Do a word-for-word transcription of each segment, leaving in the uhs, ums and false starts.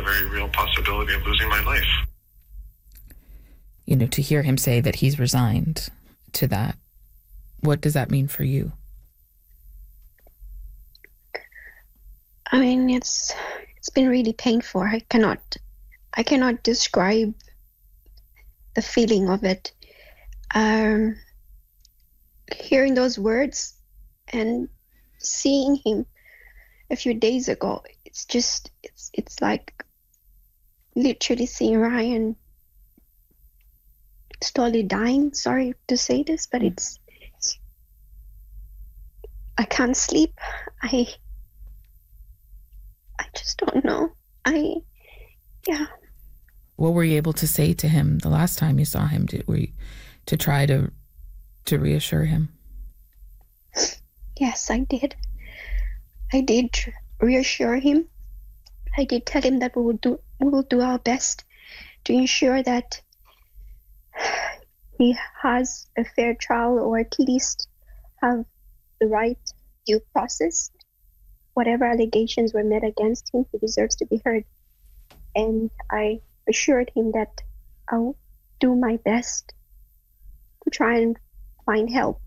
very real possibility of losing my life. You know, to hear him say that he's resigned to that, what does that mean for you? I mean, it's it's been really painful. I cannot I cannot describe the feeling of it. Um, hearing those words and seeing him a few days ago, it's just it's it's like literally seeing Ryan slowly dying. Sorry to say this, but it's I can't sleep. I I just don't know. I yeah. What were you able to say to him the last time you saw him? Did, were you, to try to to reassure him? Yes, I did. I did reassure him. I did tell him that we will do we will do our best to ensure that he has a fair trial, or at least have the right due process. Whatever allegations were made against him, he deserves to be heard. And I assured him that I'll do my best to try and find help.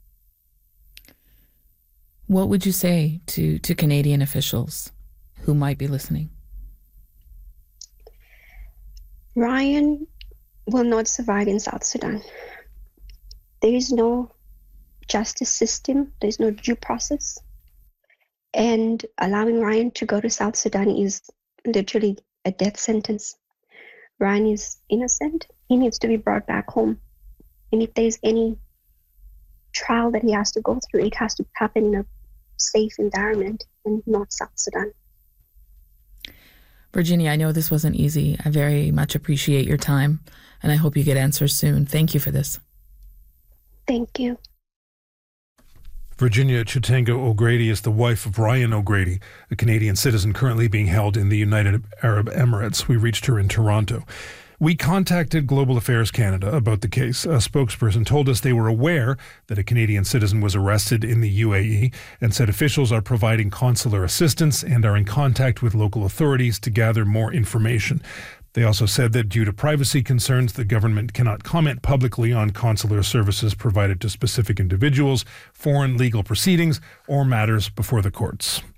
What would you say to, to Canadian officials who might be listening? Ryan will not survive in South Sudan. There is no justice system. There's no due process. And allowing Ryan to go to South Sudan is literally a death sentence. Ryan is innocent. He needs to be brought back home. And if there's any trial that he has to go through, it has to happen in a safe environment and not South Sudan. Virginia, I know this wasn't easy. I very much appreciate your time, and I hope you get answers soon. Thank you for this. Thank you. Virginia Chitenga O'Grady is the wife of Ryan O'Grady, a Canadian citizen currently being held in the United Arab Emirates. We reached her in Toronto. We contacted Global Affairs Canada about the case. A spokesperson told us they were aware that a Canadian citizen was arrested in the U A E and said officials are providing consular assistance and are in contact with local authorities to gather more information. They also said that due to privacy concerns, the government cannot comment publicly on consular services provided to specific individuals, foreign legal proceedings, or matters before the courts.